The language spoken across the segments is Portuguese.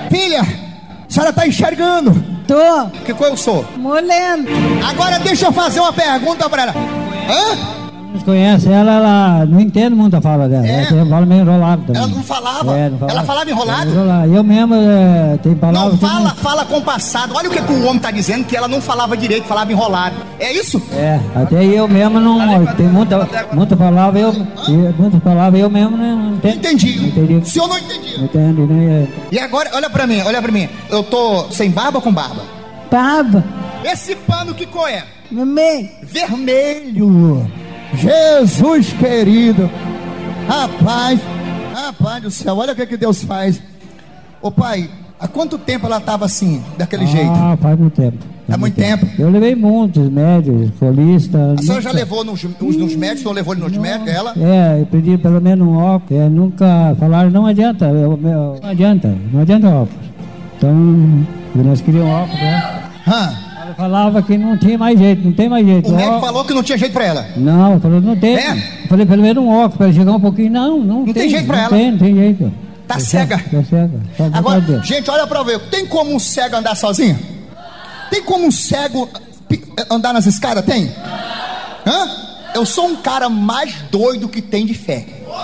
Filha, a senhora tá enxergando? Tô. Que cor eu sou? Molendo. Agora deixa eu fazer uma pergunta pra ela. Hã? Vocês conhecem ela não entende muito a fala dela. Ela fala meio enrolado também. Ela não falava? Não falava. Ela falava enrolado? Eu mesmo tem palavras. Não fala compassado. Olha o que o homem tá dizendo, que ela não falava direito, falava enrolado. É isso? Até eu mesmo não. Tem muita palavra, eu mesmo não entendo. Entendi. O senhor não entendia? Não entendo, né? E agora, olha pra mim. Eu tô sem barba ou com barba? Barba. Esse pano que cor é? Vermelho. Jesus querido. Rapaz do céu, olha o que Deus faz. Ô pai, há quanto tempo ela estava assim, daquele jeito? Faz muito tempo. Há muito tempo? Eu levei muitos médicos, olistas. A senhora já levou nos médicos, não levou nos médicos, ela? Eu pedi pelo menos um óculos, nunca falaram, não adianta, não adianta óculos. Então, nós queríamos óculos, né? Ela falava que não tinha mais jeito, não tem mais jeito. O médico falou que não tinha jeito pra ela? Não, falou não tem. Eu falei, pelo menos um óculos, para chegar um pouquinho. Não tem jeito pra ela? Não tem jeito. Tá cega. Tá cega. Agora, gente, olha pra ver, tem como um cego andar sozinho? Tem como um cego andar nas escadas? Tem? Eu sou um cara mais doido que tem de fé.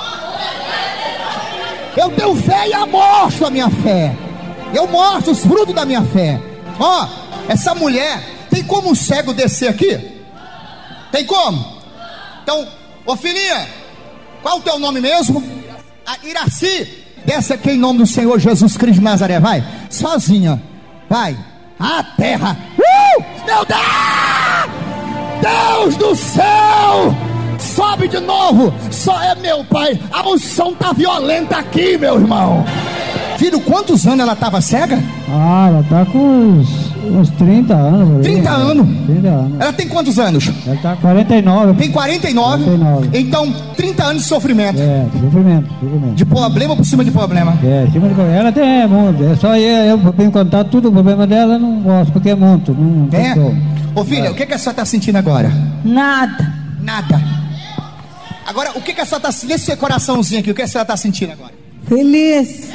Eu tenho fé e eu mostro a minha fé. Eu mostro os frutos da minha fé. Essa mulher, tem como um cego descer aqui? Tem como? Então, ô filhinha, qual o teu nome mesmo? Iraci, desce aqui em nome do Senhor Jesus Cristo de Nazaré, vai, sozinha, vai, a terra, meu Deus do céu, sobe de novo, só é meu pai, a unção tá violenta aqui, meu irmão. Filho, quantos anos ela estava cega? Ela tá com uns 30 anos. 30 anos? 30 anos. Ela tem quantos anos? Ela tá com 49. Tem 49? 49. Então, 30 anos de sofrimento. Sofrimento. De problema por cima de problema. Cima de problema. Ela tem muito. É só eu vim contar tudo o problema dela, não gosto, porque é muito. Ô filha, o que a senhora tá sentindo agora? Nada. Agora, o que a senhora tá sentindo? Nesse seu coraçãozinho aqui, o que a senhora tá sentindo agora? Feliz.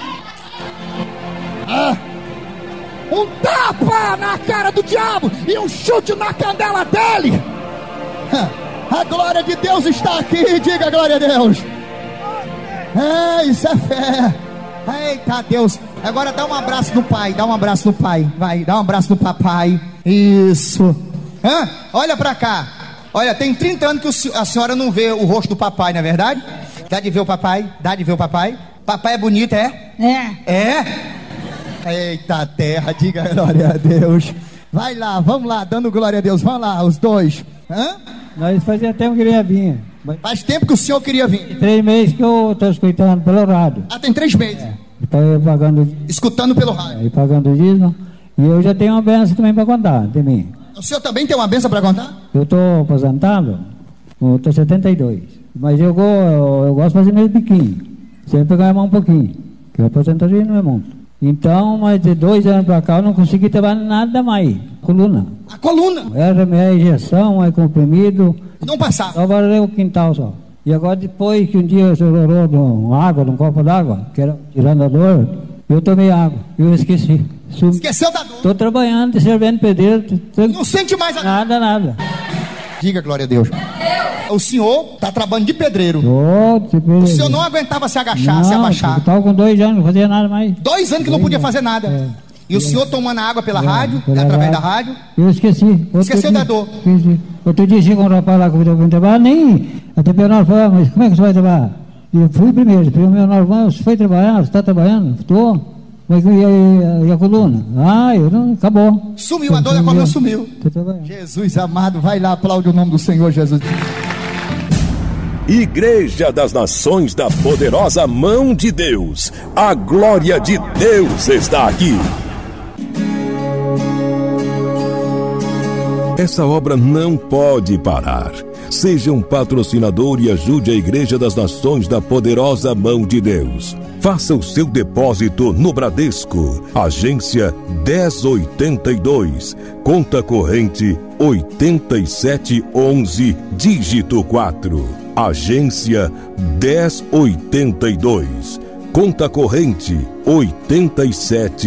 Um tapa na cara do diabo e um chute na candela dele. A glória de Deus está aqui, diga glória a Deus. Isso é fé. Eita Deus. Agora dá um abraço no pai, vai, dá um abraço no papai. Isso. Olha pra cá. Olha, tem 30 anos que a senhora não vê o rosto do papai, não é verdade? Dá de ver o papai? Papai é bonito, é? É? Eita terra, diga glória a Deus. Vai lá, vamos lá, dando glória a Deus. Vamos lá, os dois. Nós fazia tempo que queria vir. Faz tempo que o senhor queria vir? Tem 3 meses que eu estou escutando pelo rádio. Tem 3 meses? Escutando pelo rádio. E pagando dízimo. E eu já tenho uma bênção também para contar de mim. O senhor também tem uma bênção para contar? Eu estou aposentado, eu estou 72. Mas eu gosto de fazer meio biquinho. Sempre ganhar um pouquinho. Que a aposentadoria não é muito. Então, mas de 2 anos para cá eu não consegui trabalhar nada mais. Coluna. A coluna? Era minha injeção, é comprimido. Não passava? Só varei o quintal só. E agora depois que um dia o senhor orou de um copo d'água, que era tirando a dor, eu tomei água. Eu esqueci. Esqueceu da dor? Estou trabalhando, servendo pedreiro. Não sente mais a dor? Nada. Diga glória a Deus. O senhor está trabalhando de pedreiro. O senhor não aguentava se agachar, se abaixar. Eu estava com 2 anos, não fazia nada mais. 2 anos que não podia fazer nada. E o senhor tomando água pela rádio, através da rádio. Eu esqueci. Esqueceu da dor. Outro dia chegou um rapaz lá que eu fui trabalhar, até meu irmão falou, mas como é que você vai trabalhar? Eu fui primeiro, meu irmão, você foi trabalhar? Você está trabalhando? Estou. Mas e a coluna? Acabou. Sumiu, a dor da coluna sumiu. Jesus amado, vai lá, aplaude o nome do Senhor Jesus. Igreja das Nações da Poderosa Mão de Deus. A glória de Deus está aqui. Essa obra não pode parar. Seja um patrocinador e ajude a Igreja das Nações da Poderosa Mão de Deus. Faça o seu depósito no Bradesco, agência 1082, conta corrente 8711, dígito 4. Agência 1082, conta corrente 87